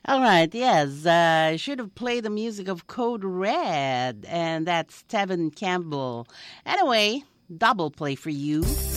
All right, yes, I should have played the music of Code Red, and that's Tevin Campbell. Anyway, double play for you.